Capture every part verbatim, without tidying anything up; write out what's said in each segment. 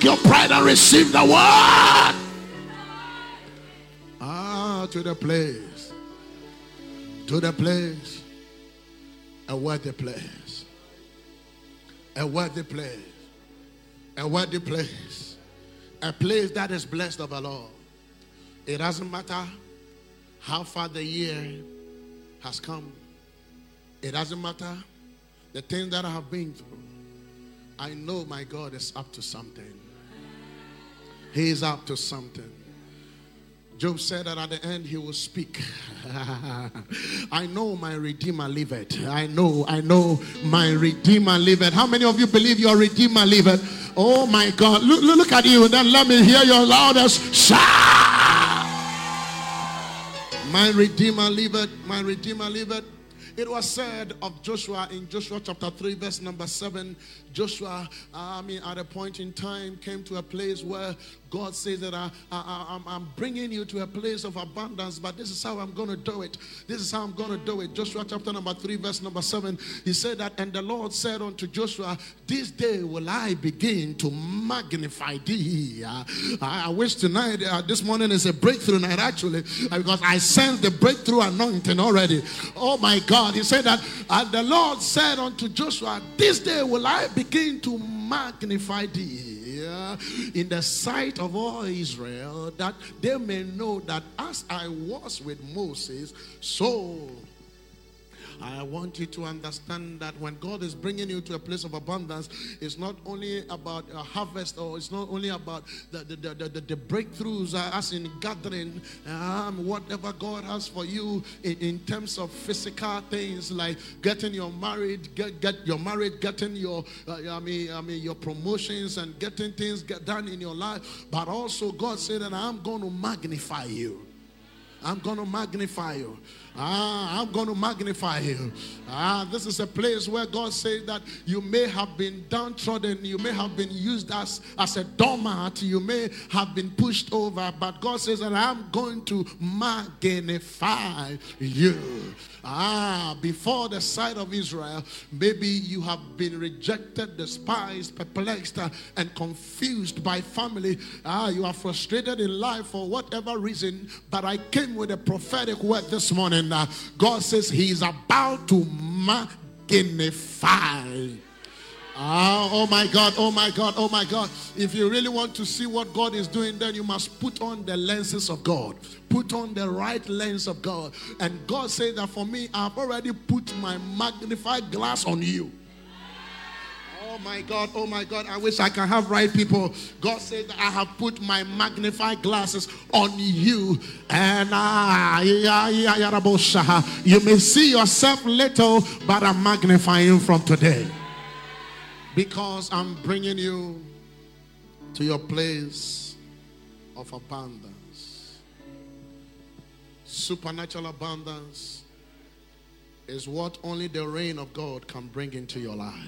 your pride and receive the word. Ah, to the place. To the place. A worthy place. A worthy place. A worthy place. A place that is blessed of the Lord. It doesn't matter how far the year has come. It doesn't matter the things that I have been through. I know my God is up to something. He is up to something. Job said that at the end he will speak. I know my Redeemer liveth. I know, I know my Redeemer liveth. How many of you believe your Redeemer liveth? Oh my God. Look, look at you and then let me hear your loudest shout. My Redeemer liveth. My Redeemer liveth. It was said of Joshua in Joshua chapter three verse number seven. Joshua, I mean, at a point in time came to a place where God says that I, I, I'm, I'm bringing you to a place of abundance, but this is how I'm going to do it. This is how I'm going to do it. Joshua chapter number three verse number seven. He said that, and the Lord said unto Joshua, this day will I begin to magnify thee. Uh, I, I wish tonight, uh, this morning is a breakthrough night actually, uh, because I sense the breakthrough anointing already. Oh my God. He said that, and the Lord said unto Joshua, this day will I begin to magnify thee uh, in the sight of all Israel, that they may know that as I was with Moses, so I want you to understand that when God is bringing you to a place of abundance, it's not only about a harvest, or it's not only about the, the, the, the, the breakthroughs uh, as in gathering, um, whatever God has for you in, in terms of physical things like getting your married, get, get your married, getting your, uh, I mean, I mean, your promotions and getting things get done in your life. But also God said that I'm going to magnify you. I'm going to magnify you. Ah, I'm going to magnify you. Ah, this is a place where God says that you may have been downtrodden, you may have been used as, as a doormat, you may have been pushed over, but God says that I'm going to magnify you. Ah, before the sight of Israel, maybe you have been rejected, despised, perplexed, uh, and confused by family. Ah, you are frustrated in life for whatever reason, but I came with a prophetic word this morning. Uh, God says he is about to magnify. Ah, oh my God, oh my God, oh my God. If you really want to see what God is doing, then you must put on the lenses of God. Put on the right lens of God. And God said that for me, I've already put my magnified glass on you. Oh my God, oh my God, I wish I can have right people. God said that I have put my magnified glasses on you. And uh, you may see yourself little, but I'm magnifying you from today. Because I'm bringing you to your place of abundance. Supernatural abundance is what only the rain of God can bring into your life.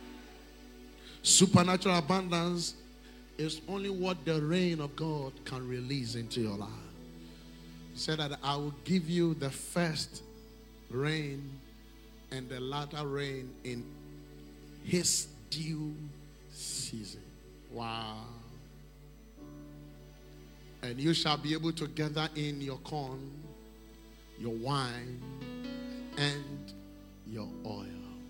Supernatural abundance is only what the rain of God can release into your life. He said that I will give you the first rain and the latter rain in his due season. Wow. And you shall be able to gather in your corn, your wine, and your oil.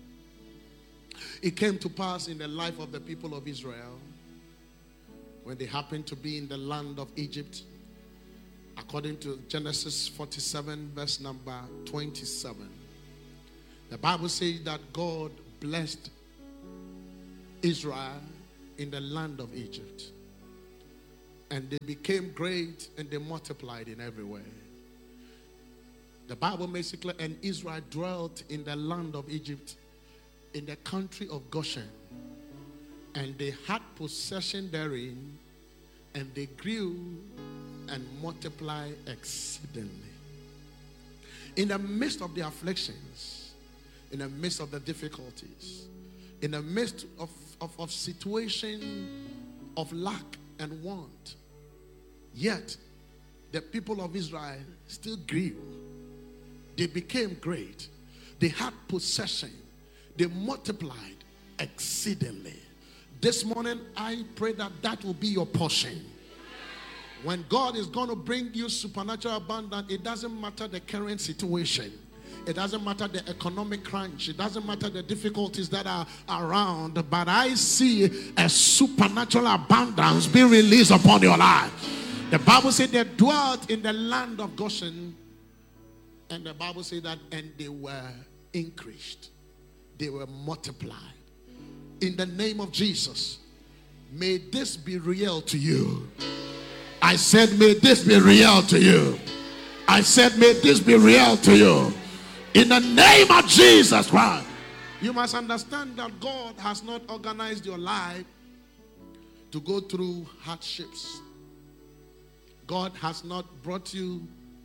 It came to pass in the life of the people of Israel when they happened to be in the land of Egypt, according to Genesis forty-seven verse number twenty-seven. The Bible says that God blessed Israel in the land of Egypt, and they became great and they multiplied in every way. The Bible makes it clear, and Israel dwelt in the land of Egypt, in the country of Goshen, and they had possession therein, and they grew and multiplied exceedingly. In the midst of the afflictions, in the midst of the difficulties, in the midst of, of, of situation of lack and want, yet the people of Israel still grew. They became great. They had possession. They multiplied exceedingly. This morning, I pray that that will be your portion. When God is going to bring you supernatural abundance, it doesn't matter the current situation. It doesn't matter the economic crunch. It doesn't matter the difficulties that are around. But I see a supernatural abundance being released upon your life. The Bible said they dwelt in the land of Goshen. And the Bible said that, and they were increased. They were multiplied. In the name of Jesus, may this be real to you. I said, may this be real to you. I said, may this be real to you. In the name of Jesus Christ. You must understand that God has not organized your life to go through hardships. God has not brought you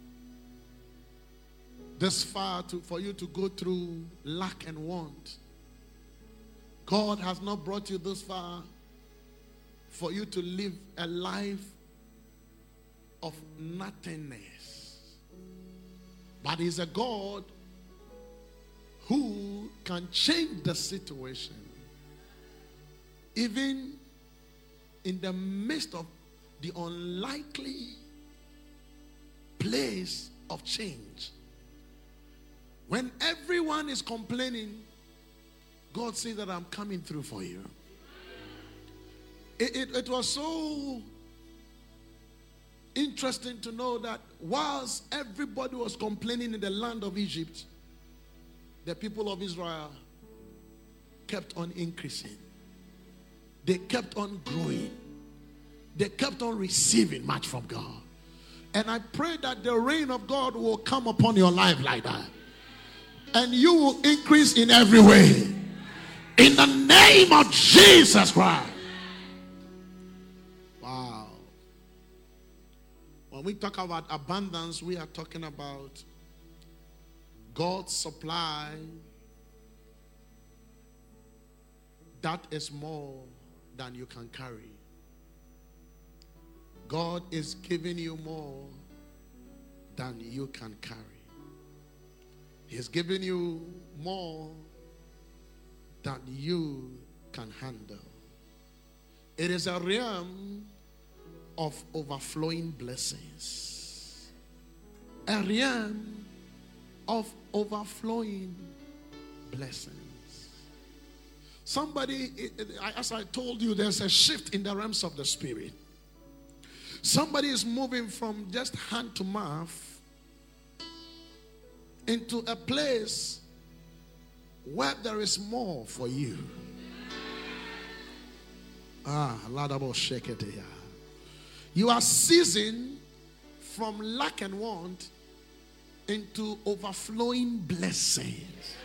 this far to, for you to go through lack and want. God has not brought you this far for you to live a life of nothingness. But He's a God who can change the situation, even in the midst of the unlikely place of change. When everyone is complaining, God says that I'm coming through for you. It, it, it was so interesting to know that whilst everybody was complaining in the land of Egypt, the people of Israel kept on increasing. They kept on growing. They kept on receiving much from God. And I pray that the reign of God will come upon your life like that. And you will increase in every way. In the name of Jesus Christ. Wow. When we talk about abundance, we are talking about God's supply that is more than you can carry. God is giving you more than you can carry. He's giving you more than you can handle. It is a realm of overflowing blessings. A realm of overflowing blessings. Somebody, as I told you, there's a shift in the realms of the spirit. Somebody is moving from just hand to mouth into a place where there is more for you. Ah, you are seasoned from lack and want into overflowing blessings.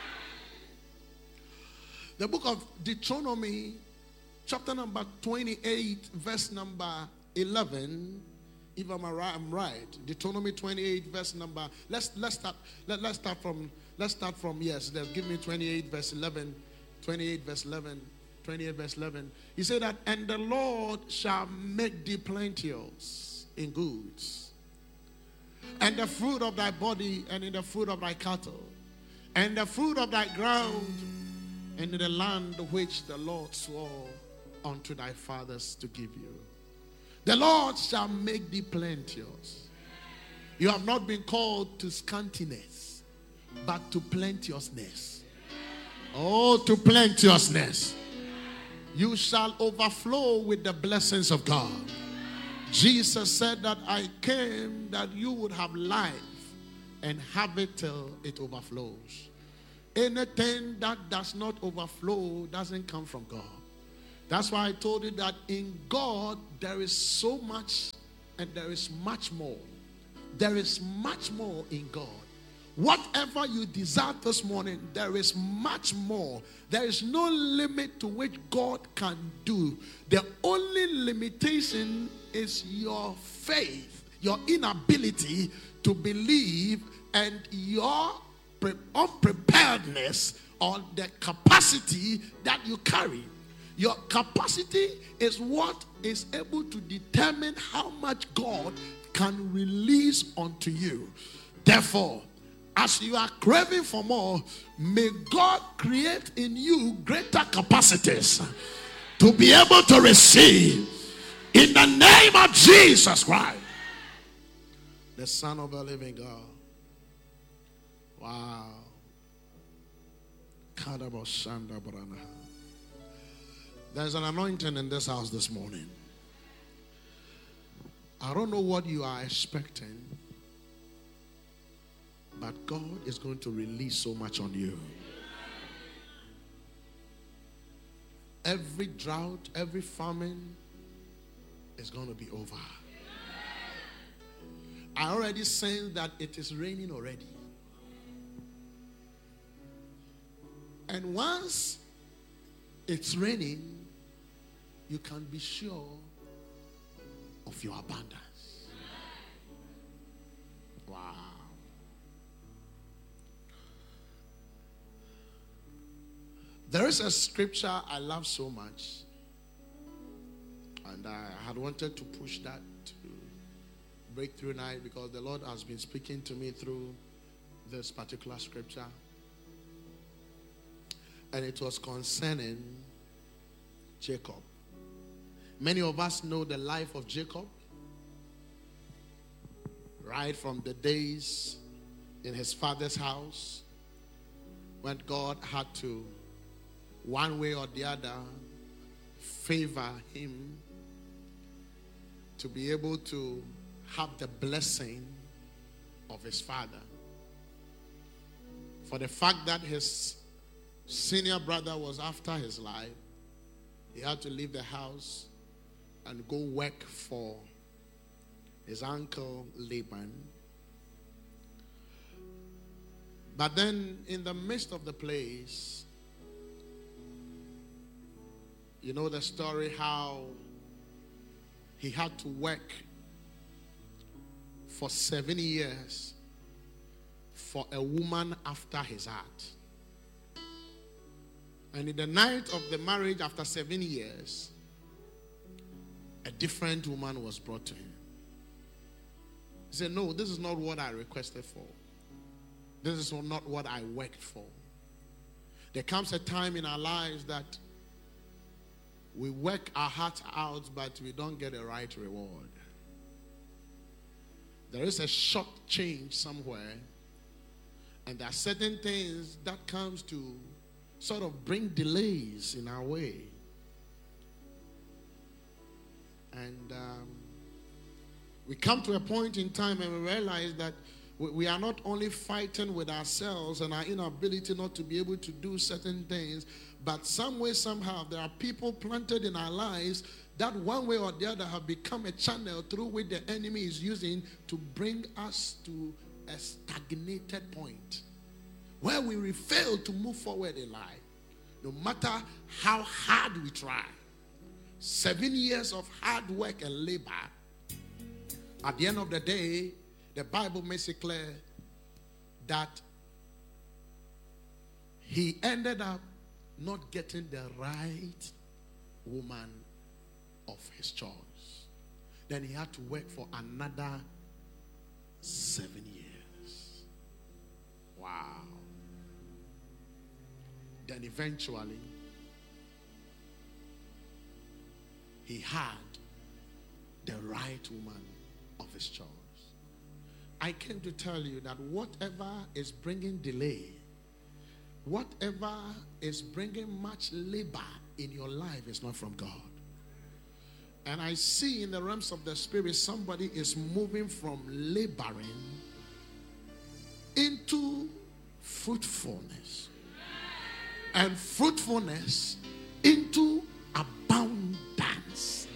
The book of Deuteronomy, chapter number twenty-eight, verse number eleven. If I'm right, I'm right. Deuteronomy twenty-eight, verse number. Let's let's start. Let, let's start from. Let's start from yes. Let's give me twenty-eight, verse eleven. twenty-eight, verse eleven. twenty-eight, verse eleven. He said that, and the Lord shall make thee plenteous in goods, and the fruit of thy body, and in the fruit of thy cattle, and the fruit of thy ground, and in the land which the Lord swore unto thy fathers to give you. The Lord shall make thee plenteous. You have not been called to scantiness, but to plenteousness. Oh, to plenteousness. You shall overflow with the blessings of God. Jesus said that I came that you would have life and have it till it overflows. Anything that does not overflow doesn't come from God. That's why I told you that in God there is so much and there is much more. There is much more in God. Whatever you desire this morning, there is much more. There is no limit to which God can do. The only limitation is your faith, your inability to believe, and your unpreparedness or the capacity that you carry. Your capacity is what is able to determine how much God can release unto you. Therefore, as you are craving for more, may God create in you greater capacities to be able to receive in the name of Jesus Christ, the Son of the living God. Wow. There's an anointing in this house this morning. I don't know what you are expecting, but God is going to release so much on you. Every drought, every famine is going to be over. I already sense that it is raining already. And once it's raining, you can be sure of your abundance. Wow. There is a scripture I love so much, and I had wanted to push that to Breakthrough Night because the Lord has been speaking to me through this particular scripture. And it was concerning Jacob. Many of us know the life of Jacob, right from the days in his father's house when God had to, one way or the other, favor him to be able to have the blessing of his father. For the fact that his senior brother was after his life, he had to leave the house and go work for his uncle Laban. But then in the midst of the place, you know the story how he had to work for seven years for a woman after his heart. And in the night of the marriage, after seven years, a different woman was brought to him. He said, no, this is not what I requested for. This is not what I worked for. There comes a time in our lives that we work our hearts out, but we don't get the right reward. There is a short change somewhere, and there are certain things that comes to sort of bring delays in our way. And um, we come to a point in time and we realize that we, we are not only fighting with ourselves and our inability not to be able to do certain things, but some way, somehow, there are people planted in our lives that one way or the other have become a channel through which the enemy is using to bring us to a stagnated point where we fail to move forward in life, no matter how hard we try. Seven years of hard work and labor. At the end of the day, the Bible makes it clear that he ended up not getting the right woman of his choice. Then he had to work for another seven years. Wow. Then eventually, he had the right woman of his choice. I came to tell you that whatever is bringing delay, whatever is bringing much labor in your life is not from God. And I see in the realms of the spirit, somebody is moving from laboring into fruitfulness. And fruitfulness into abundance.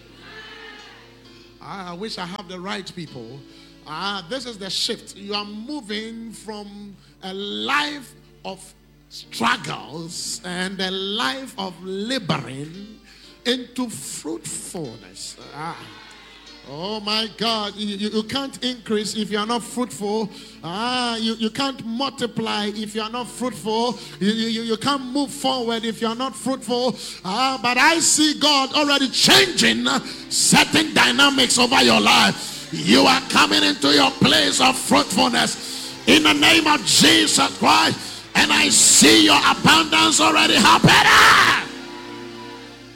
I wish I have the right people. Ah, this is the shift. You are moving from a life of struggles and a life of laboring into fruitfulness. Ah. Oh my God, you, you, you can't increase if you are not fruitful. Ah, you, you can't multiply if you are not fruitful. You, you, you can't move forward if you are not fruitful. Ah, but I see God already changing certain dynamics over your life. You are coming into your place of fruitfulness in the name of Jesus Christ. And I see your abundance already happening.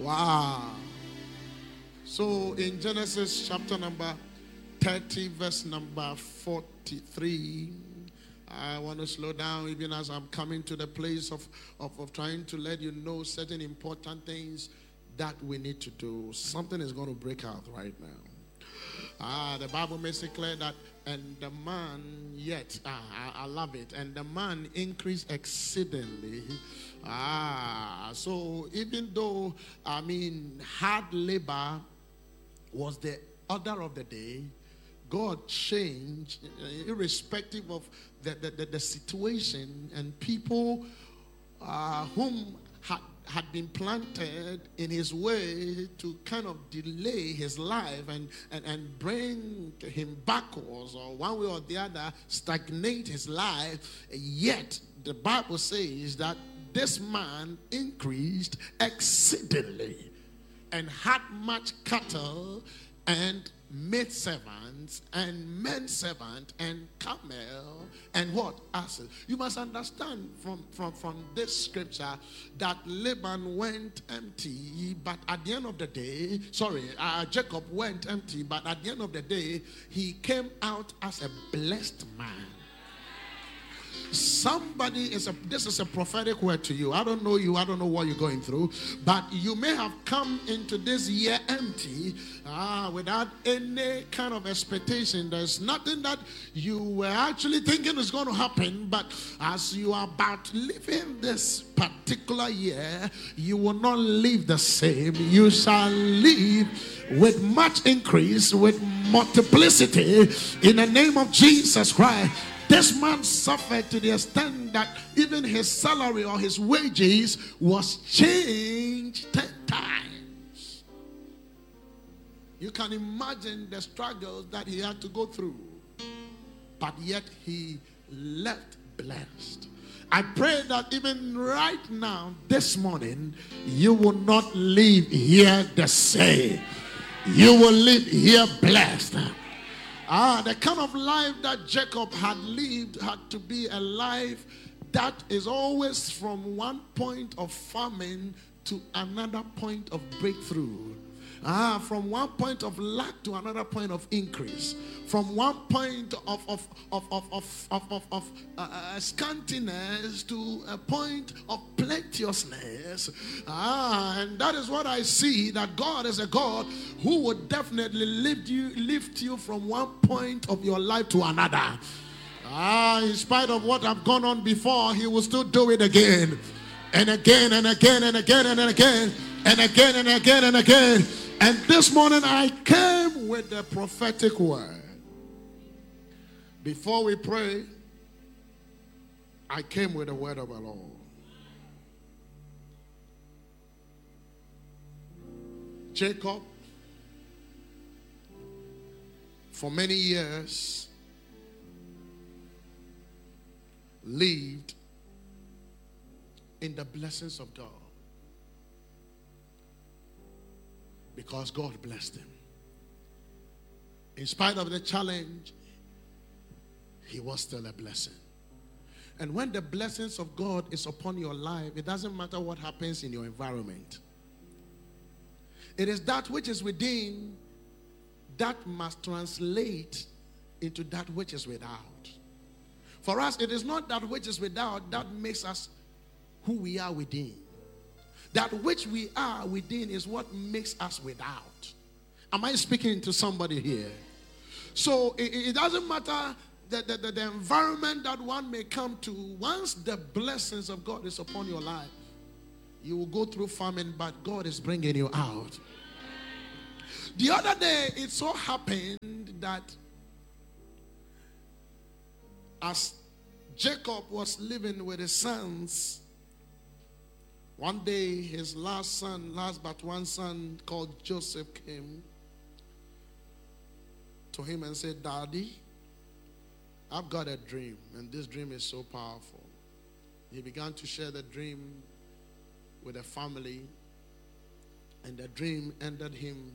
Wow. So in Genesis chapter number thirty, verse number forty-three, I want to slow down even as I'm coming to the place of, of, of trying to let you know certain important things that we need to do. Something is going to break out right now. Ah, the Bible makes it clear that, and the man yet, ah, I, I love it, and the man increased exceedingly. Ah, so even though, I mean, hard labor was the order of the day, God changed, irrespective of the, the, the, the situation, and people uh, whom had, had been planted in his way to kind of delay his life and, and, and bring him backwards, or one way or the other, stagnate his life. Yet, the Bible says that this man increased exceedingly and had much cattle and maid servants and men servant and camel and what? Asses. You must understand from, from, from this scripture that Laban went empty, but at the end of the day, sorry, uh, Jacob went empty, but at the end of the day, he came out as a blessed man. Somebody is a, this is a prophetic word to you. I don't know you, I don't know what you're going through, but you may have come into this year empty, ah, without any kind of expectation. There's nothing that you were actually thinking is going to happen, but as you are about living this particular year, you will not live the same. You shall live with much increase, with multiplicity, in the name of Jesus Christ. This man suffered to the extent that even his salary or his wages was changed ten times. You can imagine the struggles that he had to go through. But yet he left blessed. I pray that even right now, this morning, you will not leave here the same. You will live here blessed. Ah, the kind of life that Jacob had lived had to be a life that is always from one point of famine to another point of breakthrough. Ah, from one point of lack to another point of increase. From one point of of of of of of, of, of uh, uh, scantiness to a point of plenteousness. Ah, and that is what I see, that God is a God who would definitely lift you, lift you from one point of your life to another. Ah, in spite of what I've gone on before, He will still do it again and again and again and again and again and again and again and again. And this morning I came with the prophetic word. Before we pray, I came with the word of the Lord. Jacob, for many years, lived in the blessings of God. Because God blessed him. In spite of the challenge, he was still a blessing. And when the blessings of God is upon your life, it doesn't matter what happens in your environment. It is that which is within that must translate into that which is without. For us, it is not that which is without that makes us who we are within. That which we are within is what makes us without. Am I speaking to somebody here? So it, it doesn't matter the, the, the, the environment that one may come to. Once the blessings of God is upon your life, you will go through famine, but God is bringing you out. The other day, it so happened that as Jacob was living with his sons, one day, his last son, last but one son called Joseph came to him and said, "Daddy, I've got a dream, and this dream is so powerful." He began to share the dream with the family, and the dream ended him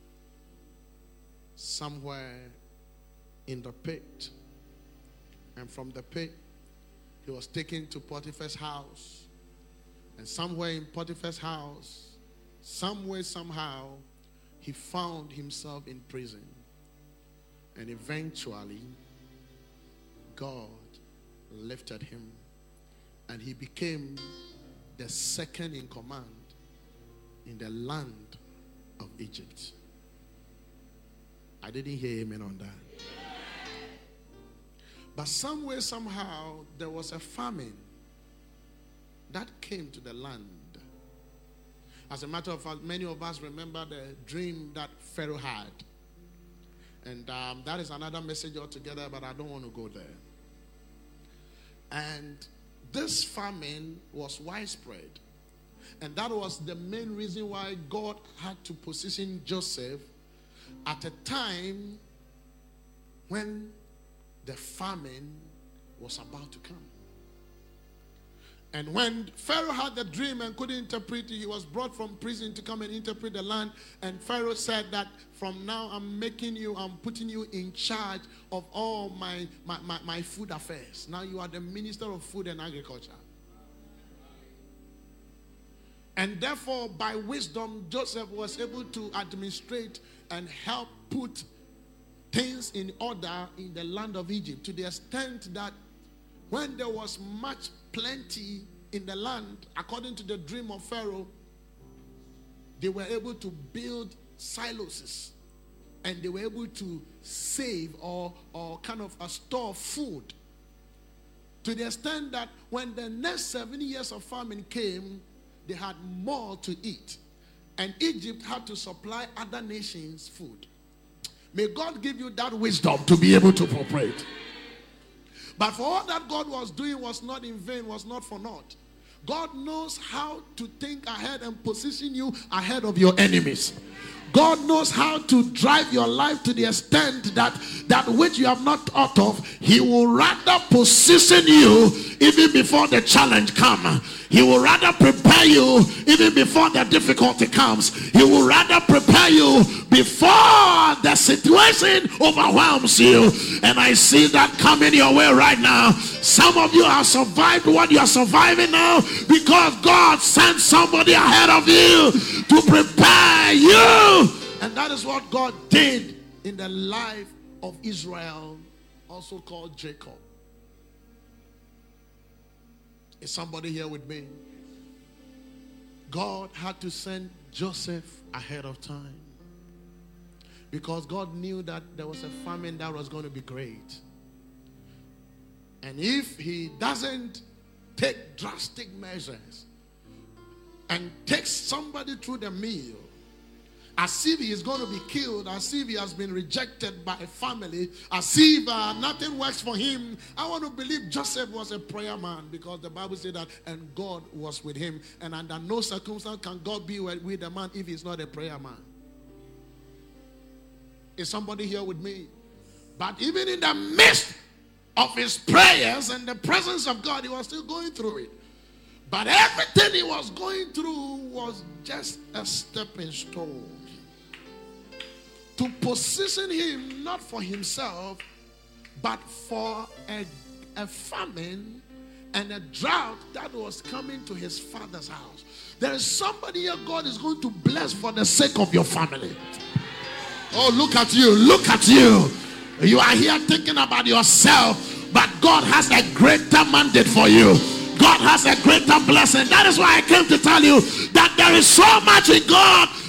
somewhere in the pit. And from the pit, he was taken to Potiphar's house. And somewhere in Potiphar's house, some way, somehow, he found himself in prison. And eventually, God lifted him. And he became the second in command in the land of Egypt. I didn't hear amen on that. But some way, somehow, there was a famine that came to the land. As a matter of fact, many of us remember the dream that Pharaoh had. And um, that is another message altogether, but I don't want to go there. And this famine was widespread. And that was the main reason why God had to position Joseph at a time when the famine was about to come. And when Pharaoh had the dream and couldn't interpret it, he was brought from prison to come and interpret the land. And Pharaoh said that from now I'm making you, I'm putting you in charge of all my, my, my, my food affairs. Now you are the Minister of Food and Agriculture. And therefore, by wisdom, Joseph was able to administrate and help put things in order in the land of Egypt, to the extent that when there was much plenty in the land, according to the dream of Pharaoh, they were able to build silos, and they were able to save or, or kind of a store food, to the extent that when the next seven years of famine came, they had more to eat. And Egypt had to supply other nations food. May God give you that wisdom to be able to operate. But for all that God was doing was not in vain, was not for naught. God knows how to think ahead and position you ahead of your enemies. God knows how to drive your life to the extent that that which you have not thought of, he will rather position you even before the challenge comes. He will rather prepare you even before the difficulty comes. He will rather prepare you before the situation overwhelms you. And I see that coming your way right now. Some of you have survived what you are surviving now because God sent somebody ahead of you to prepare you. And that is what God did in the life of Israel, also called Jacob. Is somebody here with me? God had to send Joseph ahead of time because God knew that there was a famine that was going to be great. And if he doesn't take drastic measures and takes somebody through the meal, as if he is going to be killed, as if he has been rejected by a family, as if uh, nothing works for him. I want to believe Joseph was a prayer man, because the Bible said that, and God was with him. And under no circumstance can God be with a man if he's not a prayer man. Is somebody here with me? But even in the midst of his prayers and the presence of God, he was still going through it. But everything he was going through was just a stepping stone to position him not for himself, but for a, a famine and a drought that was coming to his father's house. There is somebody here God is going to bless for the sake of your family. Oh, look at you, look at you. You are here thinking about yourself, but God has a greater mandate for you. God has a greater blessing. That is why I came to tell you that there is so much in God